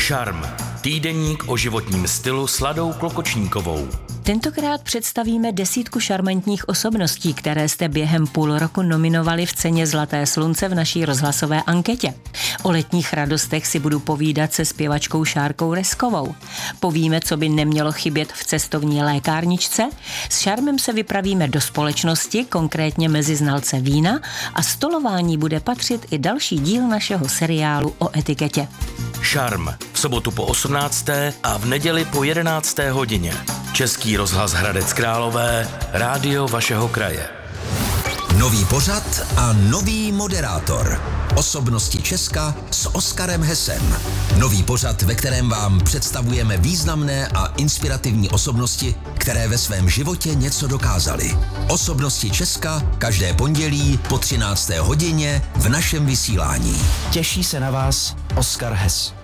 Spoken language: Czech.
Šarm. Týdeník o životním stylu s Ladou Klokočníkovou. Tentokrát představíme 10 šarmantních osobností, které jste během půl roku nominovali v ceně Zlaté slunce v naší rozhlasové anketě. O letních radostech si budu povídat se zpěvačkou Šárkou Reskovou. Povíme, co by nemělo chybět v cestovní lékárničce. S šarmem se vypravíme do společnosti, konkrétně mezi znalce vína, a stolování bude patřit i další díl našeho seriálu o etiketě. Šarm. V sobotu po 18. a v neděli po 11. hodině. Český rozhlas Hradec Králové, rádio vašeho kraje. Nový pořad a nový moderátor. Osobnosti Česka s Oskarem Hesem. Nový pořad, ve kterém vám představujeme významné a inspirativní osobnosti, které ve svém životě něco dokázaly. Osobnosti Česka každé pondělí po 13. hodině v našem vysílání. Těší se na vás Oskar Hes.